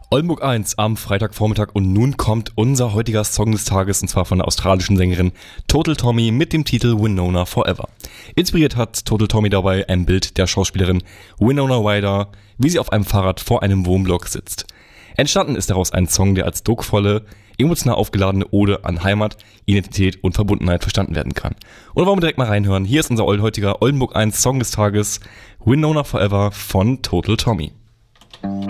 Oldenburg 1 am Freitagvormittag und nun kommt unser heutiger Song des Tages und zwar von der australischen Sängerin Total Tommy mit dem Titel Winona Forever. Inspiriert hat Total Tommy dabei ein Bild der Schauspielerin Winona Ryder, wie sie auf einem Fahrrad vor einem Wohnblock sitzt. Entstanden ist daraus ein Song, der als druckvolle, emotional aufgeladene Ode an Heimat, Identität und Verbundenheit verstanden werden kann. Und wollen wir direkt mal reinhören. Hier ist unser heutiger Oldenburg 1 Song des Tages, Winona Forever von Total Tommy.